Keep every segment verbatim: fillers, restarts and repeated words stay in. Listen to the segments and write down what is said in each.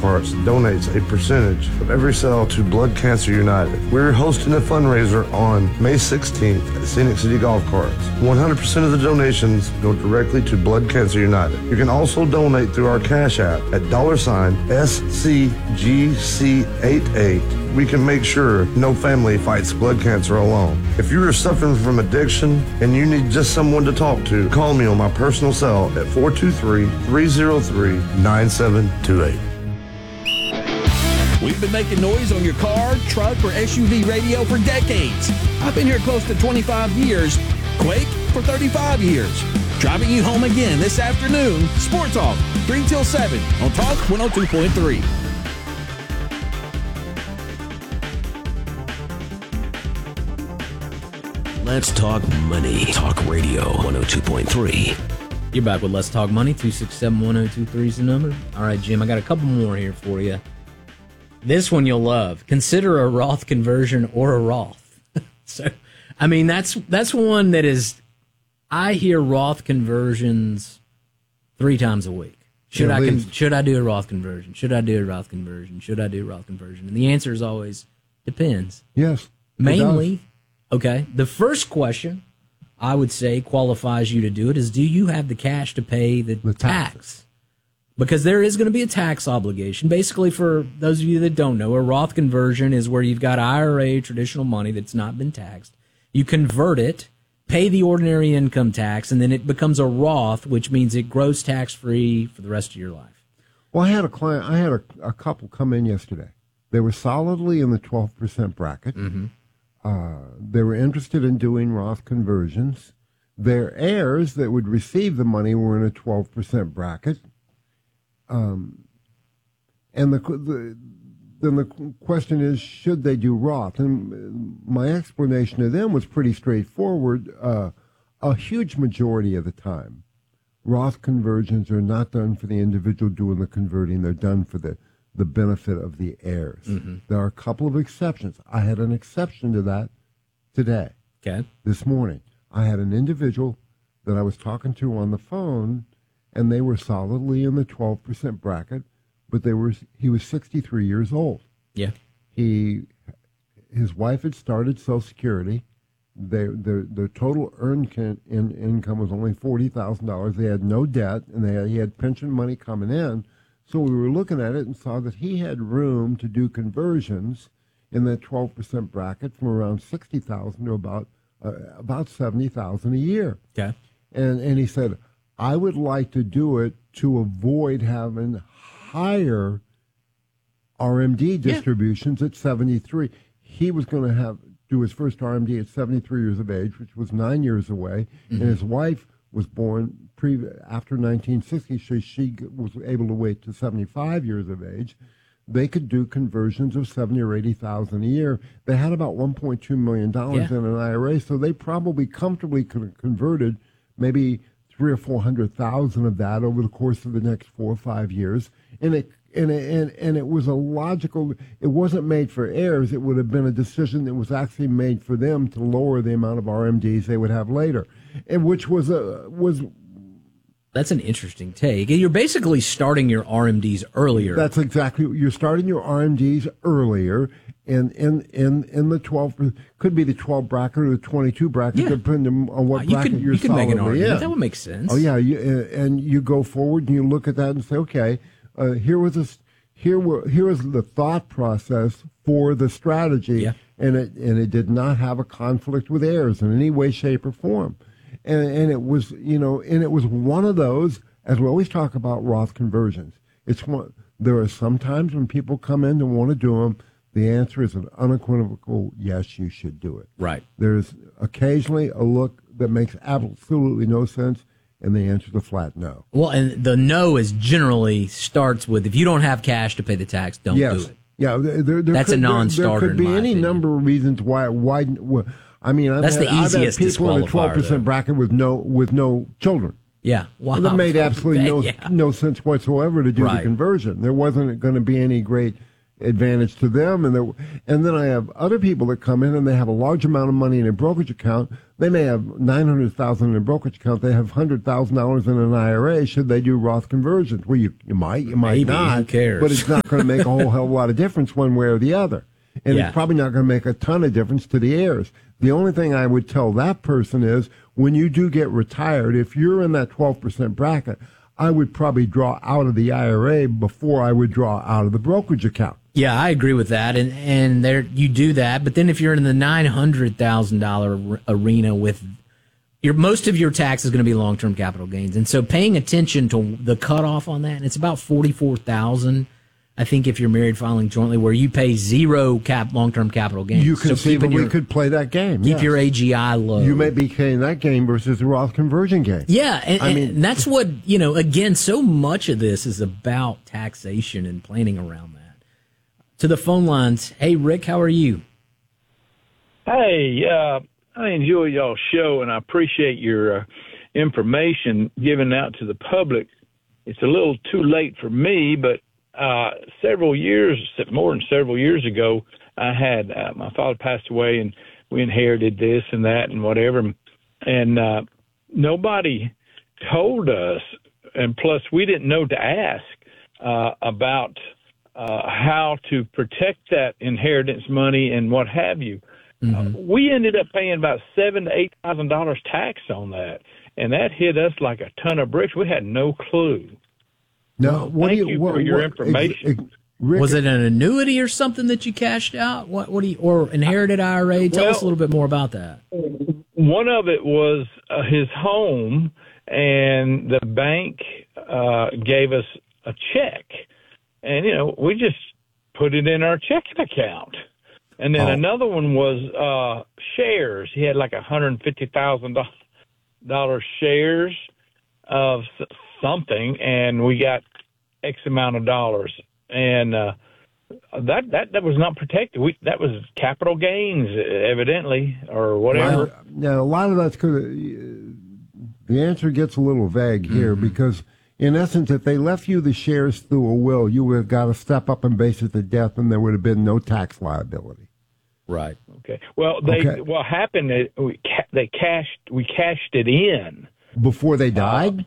Carts donates a percentage of every sale to Blood Cancer United. We're hosting a fundraiser on May sixteenth at Scenic City Golf Carts. one hundred percent of the donations go directly to Blood Cancer United. You can also donate through our Cash App at dollar sign S C G C eighty-eight. We can make sure no family fights blood cancer alone. If you are suffering from addiction and you need just someone to talk to, call me on my personal cell at four two three, three zero three, nine seven two eight. We've been making noise on your car, truck, or S U V radio for decades. I've been here close to twenty-five years. Quake for thirty-five years. Driving you home again this afternoon. Sport Talk, three till seven on Talk one oh two point three. Let's talk money. Talk Radio one oh two point three. You're back with Let's Talk Money. two six seven, one oh two three is the number. All right, Jim, I got a couple more here for you. This one you'll love. Consider a Roth conversion or a Roth. So, I mean, that's that's one that is, I hear Roth conversions three times a week. Should yeah, I con- should I do a Roth conversion? Should I do a Roth conversion? Should I do a Roth conversion? And the answer is always depends. Yes. Mainly, okay, the first question I would say qualifies you to do it is, do you have the cash to pay the, the tax? tax? Because there is going to be a tax obligation. Basically, for those of you that don't know, a Roth conversion is where you've got I R A traditional money that's not been taxed. You convert it, pay the ordinary income tax, and then it becomes a Roth, which means it grows tax-free for the rest of your life. Well, I had a client, I had a, a couple come in yesterday. They were solidly in the twelve percent bracket. Mm-hmm. Uh, they were interested in doing Roth conversions. Their heirs that would receive the money were in a twelve percent bracket. Um, and the, the then the question is, should they do Roth? And my explanation to them was pretty straightforward. Uh, a huge majority of the time, Roth conversions are not done for the individual doing the converting. They're done for the, the benefit of the heirs. Mm-hmm. There are a couple of exceptions. I had an exception to that today. Okay. This morning. I had an individual that I was talking to on the phone, and they were solidly in the twelve percent bracket, but they were he was sixty-three years old. Yeah. He his wife had started Social Security. They, their their total earned can, in, income was only forty thousand dollars. They had no debt, and they had, he had pension money coming in. So we were looking at it and saw that he had room to do conversions in that twelve percent bracket from around sixty thousand to about uh, about seventy thousand a year. Okay. And and he said, I would like to do it to avoid having higher R M D distributions yeah. at seventy-three. He was going to have do his first R M D at seventy-three years of age, which was nine years away, mm-hmm. and his wife was born pre after nineteen sixty, so she was able to wait to seventy-five years of age. They could do conversions of seventy or eighty thousand a year. They had about one point two million dollars yeah. in an I R A, so they probably comfortably could have converted maybe three or four hundred thousand of that over the course of the next four or five years, and it and it, and and it was a logical. It wasn't made for heirs. It would have been a decision that was actually made for them to lower the amount of R M Ds they would have later, and which was a was. That's an interesting take. You're basically starting your R M Ds earlier. That's exactly. You're starting your R M Ds earlier. And in, in, in the twelve, could be the twelve bracket or the twenty-two bracket, yeah. depending on what uh, you bracket could, you're you could make an argument. in. That would make sense. Oh yeah, you, uh, and you go forward and you look at that and say, okay, uh, here was this, here were here was the thought process for the strategy, yeah. and it and it did not have a conflict with heirs in any way, shape, or form, and and it was you know, and it was one of those, as we always talk about Roth conversions. It's one. There are some times when people come in and want to do them. The answer is an unequivocal yes, you should do it. Right. There's occasionally a look that makes absolutely no sense, and the answer is a flat no. Well, and the no is generally starts with, if you don't have cash to pay the tax, don't yes. do it. Yeah, there, there That's could, a non-starter. There, there could be any opinion. number of reasons why. why well, I mean, I've That's had, the easiest I've had people in the twelve percent bracket with no with no children. Yeah, wow. Well, that made absolutely no yeah. no sense whatsoever to do right. the conversion. There wasn't going to be any great advantage to them. And there, and then I have other people that come in and they have a large amount of money in a brokerage account. They may have nine hundred thousand dollars in a brokerage account. They have one hundred thousand dollars in an I R A. Should they do Roth conversions? Well, you, you might, you might Maybe, not. who cares? But it's not going to make a whole hell of a lot of difference one way or the other. And Yeah. it's probably not going to make a ton of difference to the heirs. The only thing I would tell that person is when you do get retired, if you're in that twelve percent bracket, I would probably draw out of the I R A before I would draw out of the brokerage account. Yeah, I agree with that, and and there you do that. But then if you're in the nine hundred thousand dollar arena with your most of your tax is going to be long term capital gains, and so paying attention to the cutoff on that, and it's about forty four thousand. I think if you're married filing jointly, where you pay zero cap long term capital gains, You so conceivably keeping your, could play that game. keep yes. your A G I low. You may be playing that game versus the Roth conversion game. Yeah, and, I and mean- that's what, you know, again, so much of this is about taxation and planning around that. To the phone lines. Hey, Rick, how are you? Hey, uh, I enjoy y'all's show, and I appreciate your uh, information given out to the public. It's a little too late for me, but uh, several years, more than several years ago, I had uh, my father passed away, and we inherited this and that and whatever, and uh, nobody told us, and plus we didn't know to ask uh, about uh, how to protect that inheritance money and what have you. Uh, we ended up paying about seven to eight thousand dollars tax on that, and that hit us like a ton of bricks. We had no clue. No, what Thank do you, you what, for your what- information. ex- ex- Rick, Was it an annuity or something that you cashed out? What, what do you, or inherited I R A? Tell Well- us a little bit more about that. One of it was uh, his home, and the bank uh, gave us a check, and you know we just put it in our checking account. And then Oh. another one was uh, shares. He had like a hundred and fifty thousand dollars shares of s- something, and we got X amount of dollars, and uh, that that that was not protected. We that was capital gains, evidently, or whatever. Well, now, a lot of that's because the answer gets a little vague here because, in essence, if they left you the shares through a will, you would have got to step up and basis of death, and there would have been no tax liability. Right. Okay. Well, they Okay. what happened? is We ca- they cashed we cashed it in. Before they died?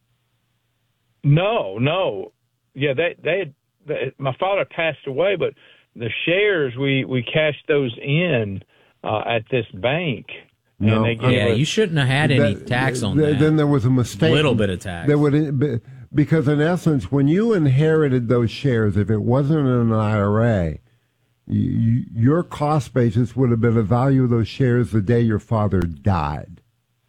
No, no. Yeah, they they, had, they my father passed away, but the shares we we cashed those in uh, at this bank, No, and they gave Yeah, us, you shouldn't have had any That- tax on th- that. Then there was a mistake. Little bit of tax. There would be- because in essence, when you inherited those shares, if it wasn't an I R A, you, your cost basis would have been the value of those shares the day your father died,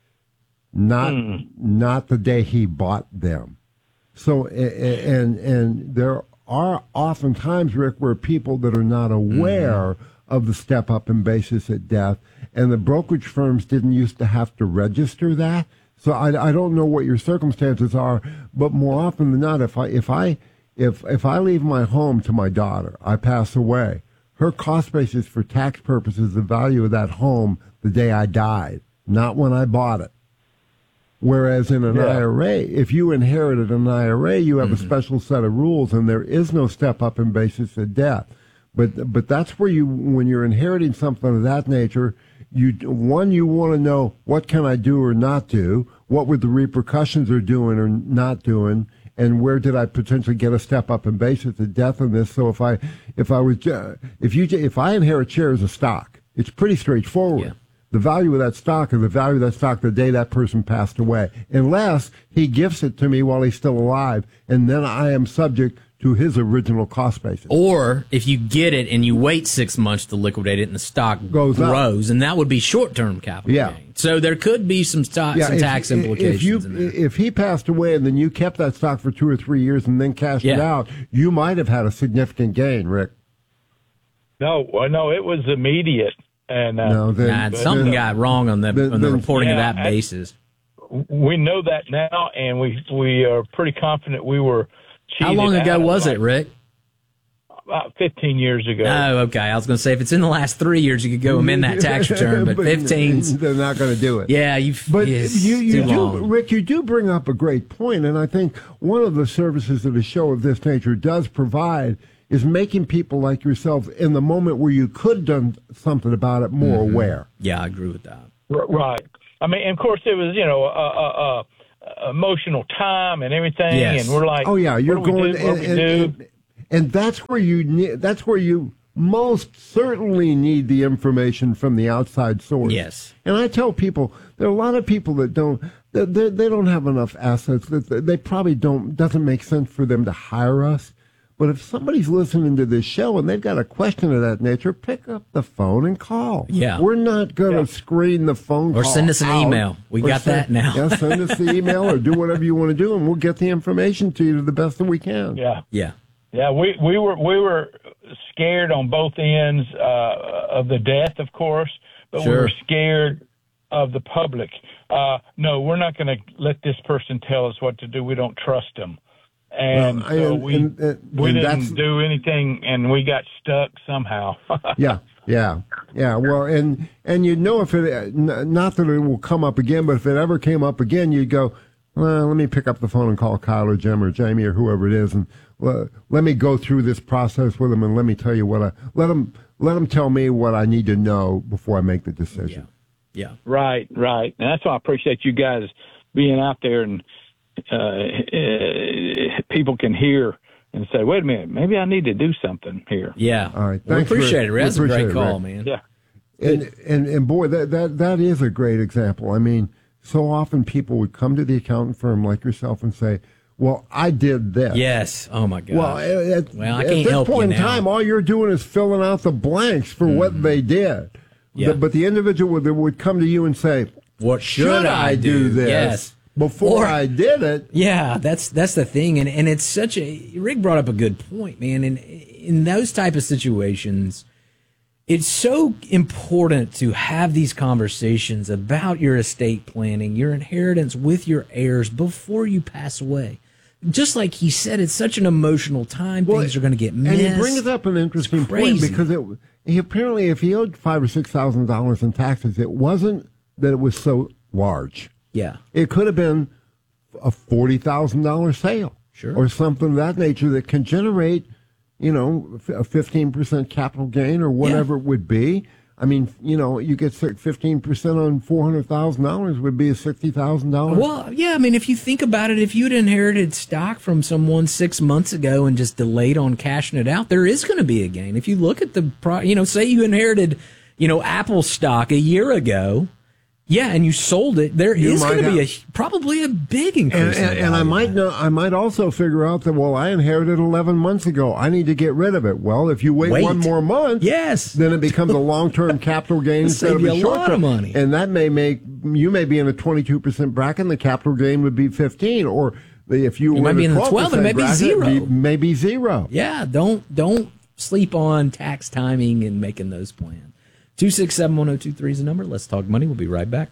not not the day he bought them. So, a- a- and and there are oftentimes, Rick, where people that are not aware of the step up in basis at death, and the brokerage firms didn't used to have to register that. So I, I don't know what your circumstances are, but more often than not, if I if I if if I leave my home to my daughter, I pass away, her cost basis for tax purposes, the value of that home the day I died, not when I bought it. Whereas in an Yeah. I R A, if you inherited an I R A, you have a special set of rules, and there is no step up in basis of death. But but that's where you, when you're inheriting something of that nature, you one you want to know what can I do or not do, what were the repercussions of doing or not doing, and where did I potentially get a step up in basis of death in this. So if I if I was uh, if you if I inherit shares of stock, it's pretty straightforward. Yeah. The value of that stock is the value of that stock the day that person passed away, unless he gifts it to me while he's still alive, and then I am subject to his original cost basis. Or if you get it and you wait six months to liquidate it and the stock Goes up. grows, and that would be short-term capital Yeah. gain. So there could be some, stock, some if- tax if implications you, in there. If he passed away and then you kept that stock for two or three years and then cashed it Yeah. out, you might have had a significant gain, Rick. no, well, no, it was immediate, and uh, No, then, Nah, something then- got wrong on the, then- on the then- reporting Yeah, of that I- basis. we know that now, and we we are pretty confident we were cheated. How long out ago of was like it, Rick? About fifteen years ago. Oh, okay. I was going to say if it's in the last three years, you could go amend that tax return, but fifteen's, They're not going to do it. yeah, you've, But it's you, you too do, long. Rick, you do bring up a great point, and I think one of the services that a show of this nature does provide is making people like yourself in the moment where you could done something about it more Mm-hmm. aware. Yeah, I agree with that. Right. I mean, and of course, it was, you know, a, a, a emotional time and everything. Yes. And we're like, Oh yeah, you're what do going, we do? What and, do we do? and, and that's where you need. That's where you most certainly need the information from the outside source. Yes. And I tell people there are a lot of people that don't. They, they, they don't have enough assets. That they probably don't. Doesn't make sense for them to hire us. But if somebody's listening to this show and they've got a question of that nature, pick up the phone and call. Yeah. We're not going to Yeah. screen the phone Or call send us an out. email. We Or got that now. Yeah, send us the email or do whatever you want to do, and we'll get the information to you to the best that we can. Yeah. Yeah. Yeah, we, we were we were scared on both ends uh, of the death, of course, but Sure. we were scared of the public. Uh, no, we're not going to let this person tell us what to do. We don't trust them. And Well, so and- we and- and- we and that's- didn't do anything, and we got stuck somehow. Yeah, yeah, yeah. Well, and and you know if it, n- not that it will come up again, but if it ever came up again, you'd go, well, let me pick up the phone and call Kyle or Jim or Jamie or whoever it is, and well, let me go through this process with them, and let me tell you what I let them let them tell me what I need to know before I make the decision. Yeah. Right, right. And that's why I appreciate you guys being out there, and uh, uh, people can hear and say, wait a minute, maybe I need to do something here. Yeah. All right. We Thanks, appreciate Rick. it. We That's a appreciate great it, call, Rick. man. Yeah. And, and and boy, that that that is a great example. I mean, so often people would come to the accountant firm like yourself and say, "Well, I did this." Yes. Oh my gosh. Well, at, Well, I at can't this help you point in now. time, all you're doing is filling out the blanks for what they did. Yeah. The- but the individual would, would come to you and say, What should I do? this Yes. before Or- I did it?" Yeah, that's that's the thing, and and it's such a Rick brought up a good point, man. And in those type of situations, it's so important to have these conversations about your estate planning, your inheritance with your heirs before you pass away. Just like he said, it's such an emotional time; Well, things are going to get missed. And he brings up an interesting It's point crazy. because it, he apparently, if he owed five or six thousand dollars in taxes, it wasn't that it was so large. Yeah, It could have been a forty thousand dollar sale, Sure. or something of that nature that can generate, you know, a fifteen percent capital gain or whatever it would be. I mean, you know, you get fifteen percent on four hundred thousand dollars would be a sixty thousand dollars. Well, yeah, I mean, if you think about it, if you'd inherited stock from someone six months ago and just delayed on cashing it out, there is going to be a gain. If you look at the, pro- you know, say you inherited, you know, Apple stock a year ago, yeah, and you sold it, there You is might going to be a have- probably a big And, increase. in and, the and I value might of that. know, I might also figure out that, well, I inherited eleven months ago. I need to get rid of it. Well, if you wait, Wait. one more month, Yes. then it becomes a long-term capital gain instead Save of you a a short lot of money. And that may make, you may be in a twenty-two percent bracket and the capital gain would be fifteen, or the, if you, You were might be in the twelve, it may be bracket, zero. it'd be maybe zero. Yeah, don't don't sleep on tax timing and making those plans. two six seven, one oh two three is the number. Let's talk money. We'll be right back.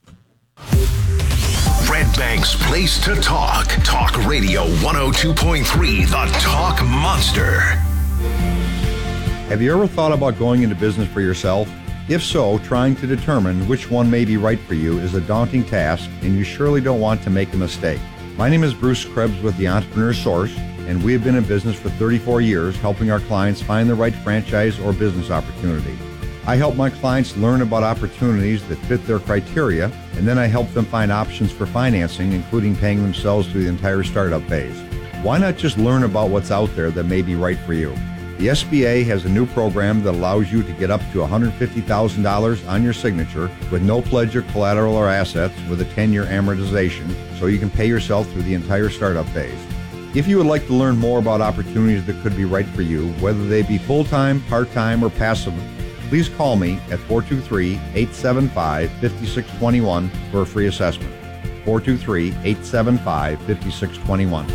Red Bank's place to talk. Talk Radio one oh two point three, the Talk Monster. Have you ever thought about going into business for yourself? If so, trying to determine which one may be right for you is a daunting task, and you surely don't want to make a mistake. My name is Bruce Krebs with the Entrepreneur Source, and we have been in business for thirty-four years helping our clients find the right franchise or business opportunity. I help my clients learn about opportunities that fit their criteria, and then I help them find options for financing, including paying themselves through the entire startup phase. Why not just learn about what's out there that may be right for you? The S B A has a new program that allows you to get up to one hundred fifty thousand dollars on your signature with no pledge or collateral or assets with a ten-year amortization, so you can pay yourself through the entire startup phase. If you would like to learn more about opportunities that could be right for you, whether they be full-time, part-time, or passive, please call me at four two three, eight seven five, five six two one for a free assessment. four two three, eight seven five, five six two one.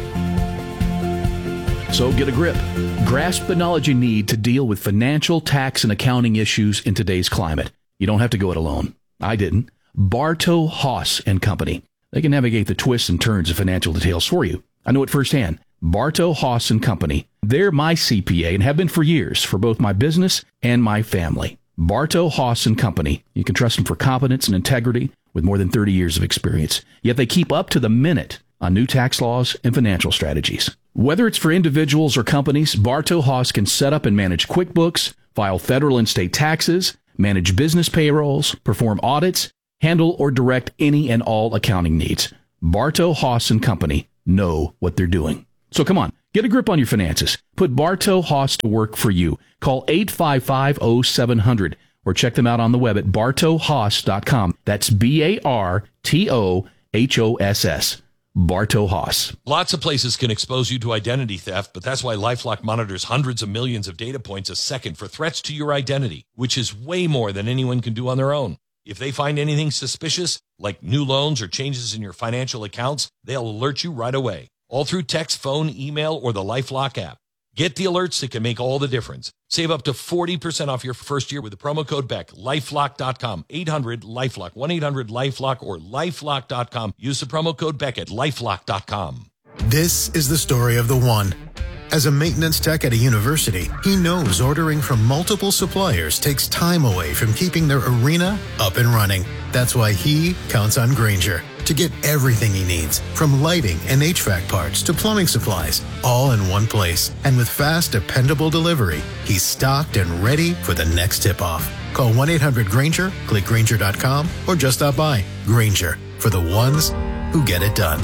So get a grip. Grasp the knowledge you need to deal with financial, tax, and accounting issues in today's climate. You don't have to go it alone. I didn't. Bartow, Haas and Company. They can navigate the twists and turns of financial details for you. I know it firsthand. Bartow, Haas and Company. They're my C P A and have been for years for both my business and my family. Bartow, Haas and Company. You can trust them for competence and integrity with more than thirty years of experience. Yet they keep up to the minute on new tax laws and financial strategies. Whether it's for individuals or companies, Bartow Haas can set up and manage QuickBooks, file federal and state taxes, manage business payrolls, perform audits, handle or direct any and all accounting needs. Bartow Haas and Company know what they're doing. So come on, get a grip on your finances. Put Bartow Haas to work for you. Call eight five five, oh seven hundred or check them out on the web at bartow haas dot com. That's B A R T O H O S S. Bartow Haas. Lots of places can expose you to identity theft, but that's why LifeLock monitors hundreds of millions of data points a second for threats to your identity, which is way more than anyone can do on their own. If they find anything suspicious, like new loans or changes in your financial accounts, they'll alert you right away, all through text, phone, email, or the LifeLock app. Get the alerts that can make all the difference. Save up to forty percent off your first year with the promo code Beck. lifelock dot com, eight hundred LifeLock, one eight hundred LifeLock, or lifelock dot com. Use the promo code Beck at lifelock dot com. This is the story of the one. As a maintenance tech at a university, he knows ordering from multiple suppliers takes time away from keeping their arena up and running. That's why he counts on Grainger to get everything he needs, from lighting and H V A C parts to plumbing supplies, all in one place. And with fast, dependable delivery, he's stocked and ready for the next tip-off. Call one eight hundred Grainger, click Grainger dot com, or just stop by. Grainger, for the ones who get it done.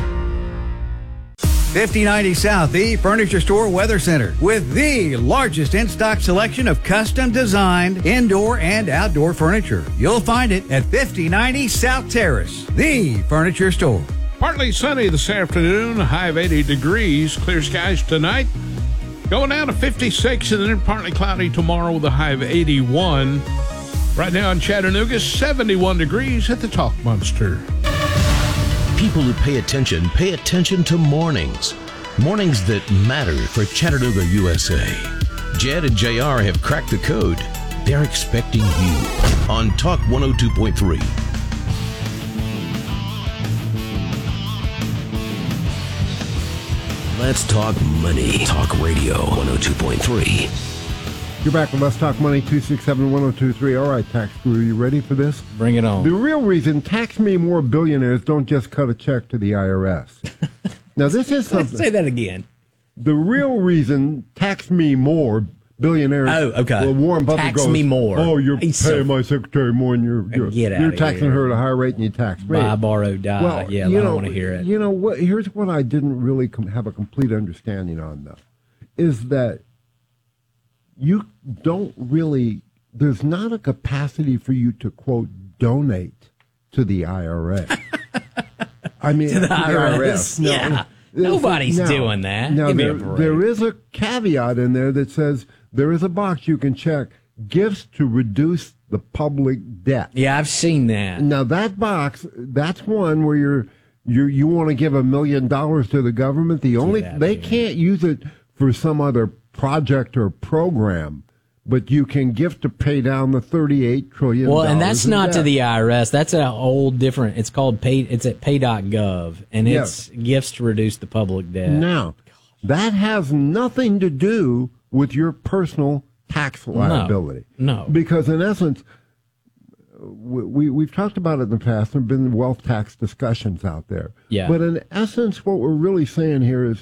fifty ninety South, the Furniture Store Weather Center, with the largest in-stock selection of custom-designed indoor and outdoor furniture. You'll find it at fifty ninety South Terrace, the Furniture Store. Partly sunny this afternoon, high of eighty degrees, clear skies tonight. Going down to fifty-six and then partly cloudy tomorrow with a high of eighty-one. Right now in Chattanooga, seventy-one degrees at the Talk Monster. People who pay attention, pay attention to mornings. Mornings that matter for Chattanooga, U S A. Jed and J R have cracked the code. They're expecting you on Talk one oh two point three. Let's talk money. Talk Radio one oh two point three. You're back with Let's Talk Money, two six seven, one oh two three. All right, Tax Guru, you ready for this? Bring it on. The real reason Tax Me More billionaires don't just cut a check to the I R S. Now, this is something. Say that again. The real reason Tax Me More billionaires. Oh, okay. Well, Warren Buffett Tax goes, me more. Oh, you're He's paying so, my secretary more than you're, you're, get you're out taxing here. her at a higher rate than you tax me. Buy, borrow, die. Well, yeah, you I know, don't want to hear it. You know, what? Here's what I didn't really com- have a complete understanding on, though, is that you don't really, there's not a capacity for you to, quote, donate to the I R S. I mean, to the I R S? No, yeah. Nobody's now, doing that. Now, Give me there, a break. there is a caveat in there that says there is a box you can check, gifts to reduce the public debt. Yeah, I've seen that. Now, that box, that's one where you're, you you want to give a million dollars to the government. The only, they can't use it for some other project or program, but you can gift to pay down the thirty-eight trillion dollars. Well, and that's in not debt. to the I R S. That's an old different. It's called pay. It's at pay dot gov, and it's Yes. gifts to reduce the public debt. Now, that has nothing to do with your personal tax liability. No. Because in essence, we, we, we've talked about it in the past. There have been wealth tax discussions out there. Yeah. But in essence, what we're really saying here is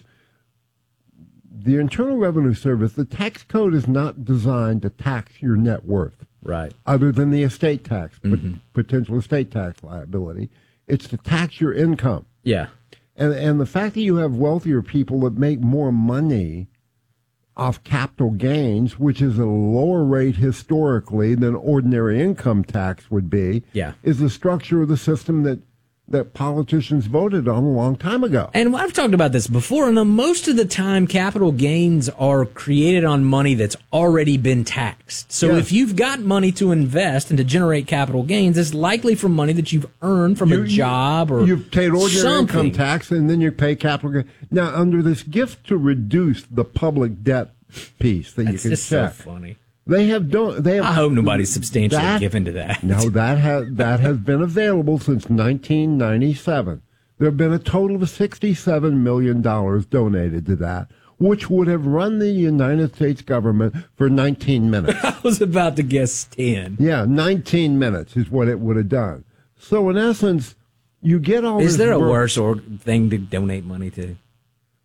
the Internal Revenue Service, the tax code is not designed to tax your net worth. Right. Other than the estate tax, Mm-hmm. pot- potential estate tax liability. It's to tax your income. Yeah. And and the fact that you have wealthier people that make more money off capital gains, which is a lower rate historically than ordinary income tax would be, Yeah. is the structure of the system that, that politicians voted on a long time ago. And I've talked about this before, and the, most of the time, capital gains are created on money that's already been taxed. So Yes. if you've got money to invest and to generate capital gains, it's likely from money that you've earned from You- a job or You've paid ordinary something. income tax, and then you pay capital gains. Now, under this gift to reduce the public debt piece that you That's can just so check, funny. they have done. They have. I hope nobody's substantially that- given to that. No, that has that has been available since nineteen ninety-seven. There have been a total of sixty-seven million dollars donated to that, which would have run the United States government for nineteen minutes. I was about to guess ten. Yeah, nineteen minutes is what it would have done. So in essence, you get all. Is this there a work- worse or thing to donate money to?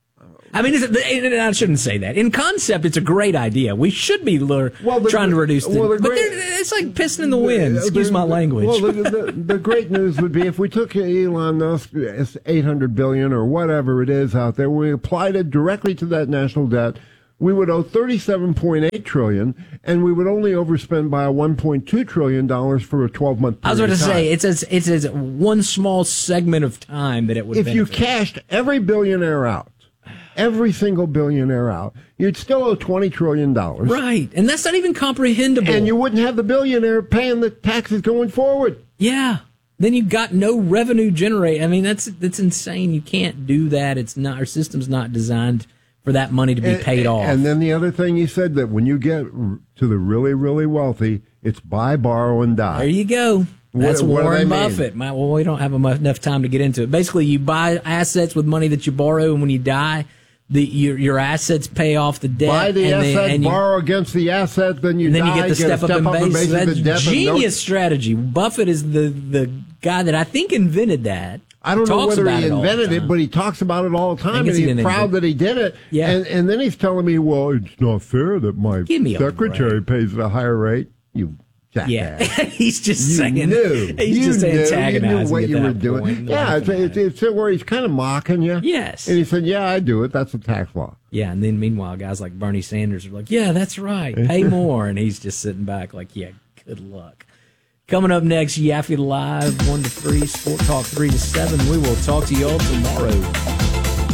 I mean, it's, I shouldn't say that. In concept, it's a great idea. We should be lure, well, the, trying to reduce the, well, the great, but it's like pissing in the wind. Excuse the, my language. Well, the, the, the great news would be if we took Elon Musk's eight hundred billion dollars or whatever it is out there, we applied it directly to that national debt, we would owe thirty-seven point eight trillion dollars, and we would only overspend by one point two trillion dollars for a twelve-month period. I was about to say, it's as, it's as one small segment of time that it would If benefit. you cashed every billionaire out, every single billionaire out, you'd still owe twenty trillion dollars. Right, and that's not even comprehensible. And you wouldn't have the billionaire paying the taxes going forward. Yeah. Then you've got no revenue generate. I mean, that's that's insane. You can't do that. It's not, our system's not designed for that money to be and, paid off. And then the other thing you said, that when you get to the really, really wealthy, it's buy, borrow, and die. There you go. That's what, what Warren Buffett. My, well, we don't have enough time to get into it. Basically, you buy assets with money that you borrow, and when you die, the your your assets pay off the debt. Buy the and asset, the, and you, borrow against the asset, then you and then die, you get the step, step up, up in base. That's death genius no, strategy. Buffett is the the guy that I think invented that. I don't know whether he invented it, it, but he talks about it all the time, and he he's proud that he did it. Yeah. And, and then he's telling me, well, it's not fair that my secretary pays at a higher rate. You jackass. Yeah, he's just you saying. Knew. He's you just knew. antagonizing You knew what at you that were doing. point. Yeah, it's, it's, it's where he's kind of mocking you. Yes. And he said, yeah, I do it. That's a tax law. Yeah, and then meanwhile, guys like Bernie Sanders are like, yeah, that's right. Pay more. And he's just sitting back like, yeah, good luck. Coming up next, Yaffe Live, one to three, Sport Talk three to seven. We will talk to you all tomorrow.